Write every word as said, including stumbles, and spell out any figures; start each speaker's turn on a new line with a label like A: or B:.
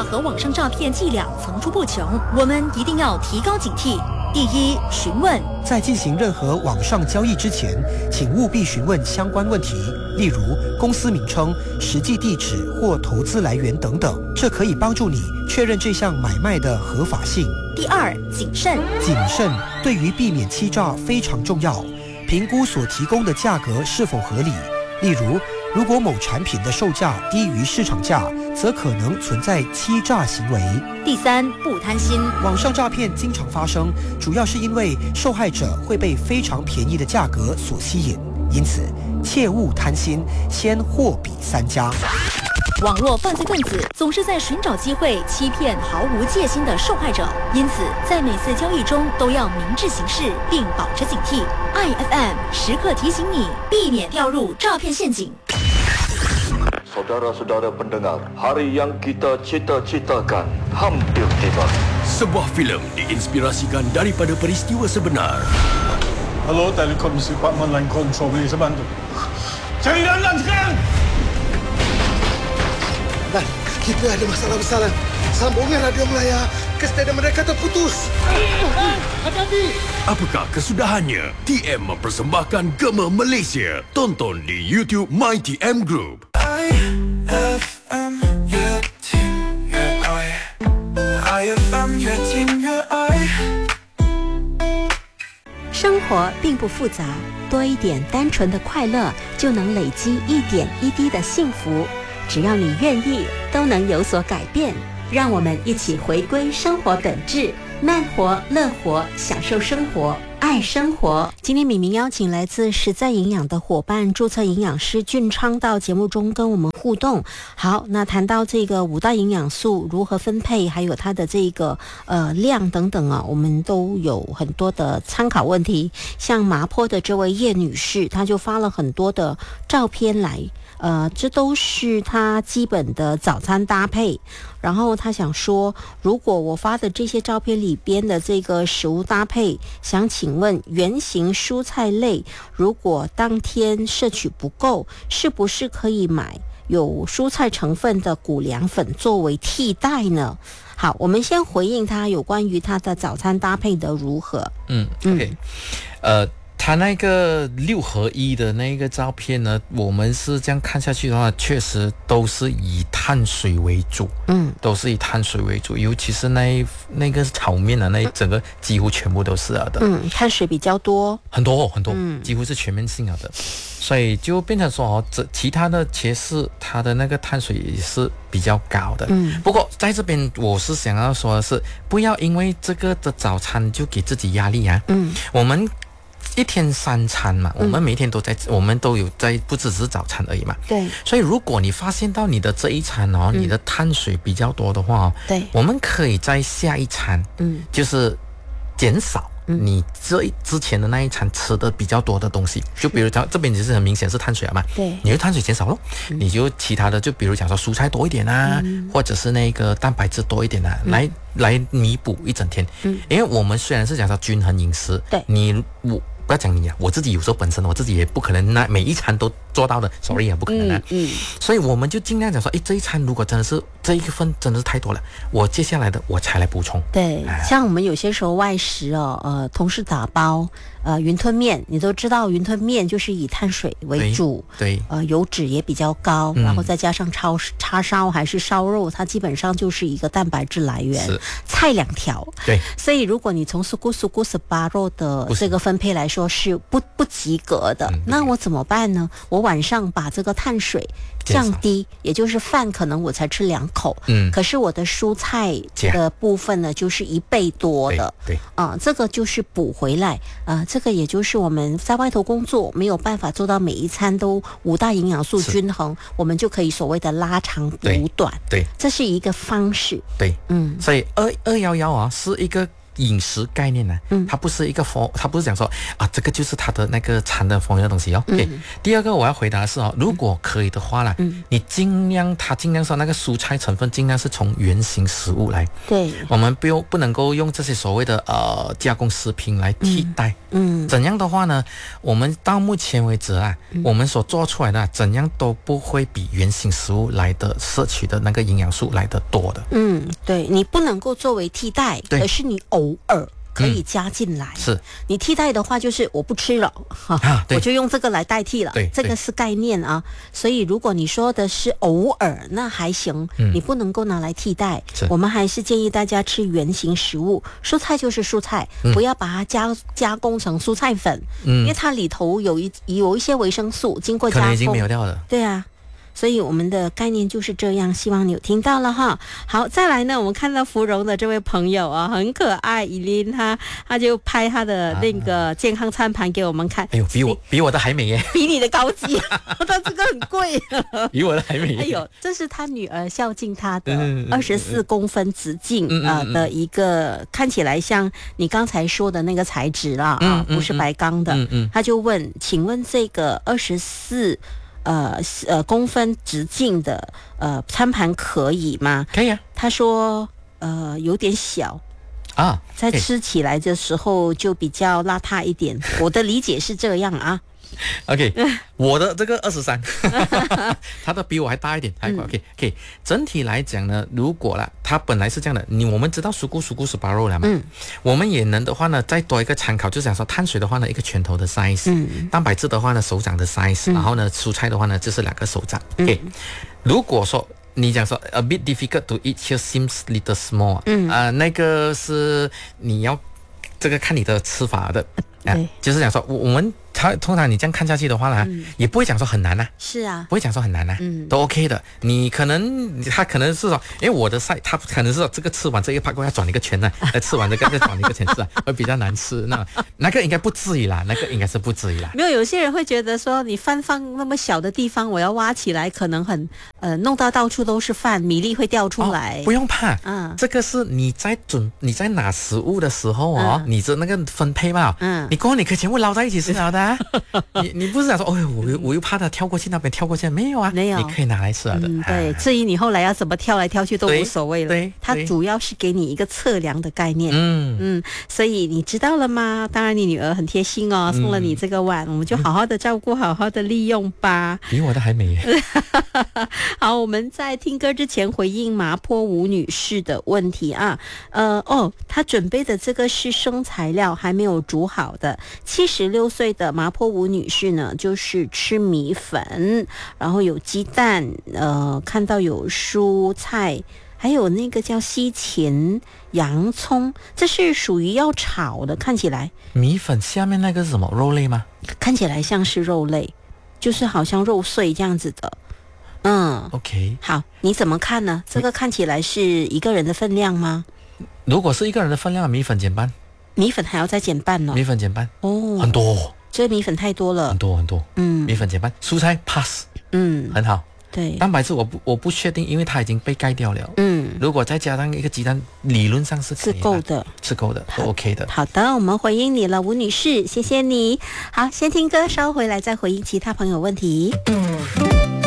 A: 话和网上诈骗伎俩层出不穷，我们一定要提高警惕。第一，询问。
B: 在进行任何网上交易之前，请务必询问相关问题，例如公司名称、实际地址或投资来源等等，这可以帮助你确认这项买卖的合法性。
A: 第二，谨慎。
B: 谨慎对于避免欺诈非常重要，评估所提供的价格是否合理。例如，如果某产品的售价低于市场价，则可能存在欺诈行为。
A: 第三，不贪心。
B: 网上诈骗经常发生，主要是因为受害者会被非常便宜的价格所吸引，因此切勿贪心，先货比三家。
A: 网络犯罪分子总是在寻找机会欺骗毫无戒心的受害者，因此在每次交易中都要明智行事，并保持警惕。I F M 时刻提醒你，避免掉入诈骗陷阱。
C: Saudara-saudara pendengar, hari yang kita cita-citakan hampir tiba.
D: Sebuah filem diinspirasikan daripada peristiwa sebenar.
E: Hello, Telekom Department Line Control, boleh saya bantu? Cari Lan sekarang!
F: Lan, kita ada masalah besar, Lan. Sambungan radio Melaya ke stadium mereka terputus.
E: Lan, hati-hati!
D: Apakah kesudahannya? T M mempersembahkan Gema Malaysia. Tonton di YouTube My T M Group.
G: I F M, your team, your I. I F M, your team, your I.
H: 生活并不复杂，多一点单纯的快乐，就能累积一点一滴的幸福。只要你愿意，都能有所改变。让我们一起回归生活本质，慢活、乐活，享受生活，爱生活。今天敏明邀请来自实在营养的伙伴注册营养师俊昌到节目中跟我们互动。好，那谈到这个五大营养素如何分配，还有它的这个呃量等等啊，我们都有很多的参考问题。像麻坡的这位叶女士，她就发了很多的照片来。呃，这都是他基本的早餐搭配。然后他想说，如果我发的这些照片里边的这个食物搭配，想请问原型蔬菜类，如果当天摄取不够，是不是可以买有蔬菜成分的谷粮粉作为替代呢？好，我们先回应他有关于他的早餐搭配的如何。
I: 嗯 ，OK， 呃。他那个六合一的那个照片呢，我们是这样看下去的话，确实都是以碳水为主，嗯，都是以碳水为主，尤其是那那个炒面啊，那整个几乎全部都是了的，
H: 嗯，碳水比较多，
I: 很多很多，
H: 嗯，
I: 几乎是全面性了的，所以就变成说哦，这其他的其实它的那个碳水也是比较高的，嗯，不过在这边我是想要说的是，不要因为这个的早餐就给自己压力啊，嗯，我们。一天三餐嘛，我们每天都在，嗯、我们都有在，不只是早餐而已嘛。
H: 对。
I: 所以如果你发现到你的这一餐哦，嗯、你的碳水比较多的话，
H: 对，
I: 我们可以在下一餐，嗯，就是减少你这之前的那一餐吃的比较多的东西。就比如讲，这边就是很明显是碳水了嘛，
H: 对，
I: 你就碳水减少咯，嗯、你就其他的就比如讲说蔬菜多一点啊，嗯、或者是那个蛋白质多一点啊，嗯、来。来弥补一整天，嗯，因为我们虽然是讲说均衡饮食，
H: 对，
I: 你我不要讲你啊，我自己有时候本身我自己也不可能那每一餐都做到的 ，sorry 也不可能啊，嗯，嗯所以我们就尽量讲说，诶，这一餐如果真的是这一份真的是太多了，我接下来的我才来补充。
H: 对，啊、像我们有些时候外食哦，呃，同事打包，呃，云吞面，你都知道云吞面就是以碳水为主，
I: 对，对
H: 呃，油脂也比较高，嗯、然后再加上叉叉烧还是烧肉，它基本上就是一个蛋白质来源。
I: 是
H: 菜两条，
I: 对，
H: 所以如果你从苏咕苏咕十八肉的这个分配来说是不不及格的，嗯、那我怎么办呢？我晚上把这个碳水降低，也就是饭可能我才吃两口，嗯，可是我的蔬菜的部分呢，就是一倍多的，
I: 对，
H: 啊、呃，这个就是补回来，啊、呃，这个也就是我们在外头工作没有办法做到每一餐都五大营养素均衡，我们就可以所谓的拉长补短，
I: 对，对
H: 这是一个方式，
I: 对，嗯，所以二二幺幺啊是一个饮食概念呢、啊，嗯，它不是一个 for， 它不是讲说啊，这个就是它的那个餐的方面的东西哦。嗯、OK， 第二个我要回答的是哦，如果可以的话啦，嗯，你尽量它尽量说那个蔬菜成分尽量是从原型食物来，
H: 对，
I: 我们不用不能够用这些所谓的呃加工食品来替代，嗯，怎样的话呢？我们到目前为止啊，嗯、我们所做出来的、啊、怎样都不会比原型食物来的摄取的那个营养素来的多的。
H: 嗯，对，你不能够作为替代，而是你偶尔可以加进来。
I: 嗯、是
H: 你替代的话，就是我不吃了，啊、我就用这个来代替了。
I: 对，
H: 这个是概念啊。所以如果你说的是偶尔，那还行，嗯、你不能够拿来替代。我们还是建议大家吃原型食物，蔬菜就是蔬菜，嗯、不要把它加加工成蔬菜粉，嗯、因为它里头有一有一些维生素经过加工，
I: 可能已经没有掉了。
H: 对啊。所以我们的概念就是这样，希望你有听到了哈。好，再来呢，我们看到芙蓉的这位朋友啊，很可爱，依琳他他就拍他的那个健康餐盘给我们看。
I: 哎呦，比我比我的还美耶，
H: 比你的高级，他这个很贵，
I: 比我的还美。
H: 哎呦，这是他女儿孝敬他的二十四公分直径呃的一个，看起来像你刚才说的那个材质啦啊，不是白钢的。他就问，请问这个二十四。呃呃，公分直径的呃餐盘可以吗？
I: 可以啊。
H: 他说呃有点小
I: 啊，
H: 在吃起来的时候就比较邋遢一点。我的理解是这样啊。
I: OK， 我的这个二十三，他的比我还大一点，还 OK OK。整体来讲呢，如果啦，它本来是这样的，你我们知道蔬果蔬果是八肉了嘛，嗯，我们也能的话呢，再多一个参考，就是讲说碳水的话呢，一个拳头的 size，嗯，蛋白质的话呢，手掌的 size，、嗯、然后呢，蔬菜的话呢，就是两个手掌。OK，、嗯、如果说你讲说 a bit difficult to eat here seems little small， 嗯，啊、呃，那个是你要这个看你的吃法的。啊，就是讲说，我我们他通常你这样看下去的话呢，嗯、也不会讲说很难呐、啊，
H: 是啊，
I: 不会讲说很难呐、啊，嗯，都 OK 的。你可能他可能是说，因为我的菜，他可能是说这个吃完这一盘过要转一个圈呢，再吃完这个再转一个圈是啊，会比较难吃。那那个应该不至于啦，那个应该是不至于啦。
H: 没有，有些人会觉得说，你饭放那么小的地方，我要挖起来，可能很呃弄到到处都是饭，米粒会掉出来。
I: 哦、不用怕，嗯，这个是你在准你在拿食物的时候哦，嗯、你的那个分配嘛，嗯。你过后你可以全部捞在一起吃了的、啊，你你不是想说，哦呦，我又我又怕他跳过去那边跳过去，没有啊，
H: 没有，
I: 你可以拿来吃了的。
H: 嗯、对，至于你后来要怎么跳来跳去都无所谓了，对，它主要是给你一个测量的概念。嗯嗯，所以你知道了吗？当然，你女儿很贴心哦，送了你这个碗，嗯、我们就好好的照顾，好好的利用吧。
I: 比我的还美。
H: 好，我们在听歌之前回应麻坡吴女士的问题啊，呃哦，她准备的这个是生材料，还没有煮好的。七十六岁的麻坡吴女士呢，就是吃米粉，然后有鸡蛋，呃，看到有蔬菜，还有那个叫西芹、洋葱，这是属于要炒的，看起来。
I: 米粉下面那个是什么？肉类吗？
H: 看起来像是肉类，就是好像肉碎这样子的。嗯
I: ，OK，
H: 好，你怎么看呢？这个看起来是一个人的分量吗？
I: 如果是一个人的分量，米粉减半。
H: 米粉还要再减半呢、哦？
I: 米粉减半哦，很多，
H: 这米粉太多了，
I: 很多很多。嗯，米粉减半，蔬菜 pass， 嗯，很好。
H: 对，
I: 蛋白质我不我不确定，因为它已经被盖掉了。嗯，如果再加上一个鸡蛋，理论上是
H: 是够的，
I: 是够的，都 OK 的。
H: 好的，我们回应你了，吴女士，谢谢你。好，先听歌，稍回来再回应其他朋友问题。嗯。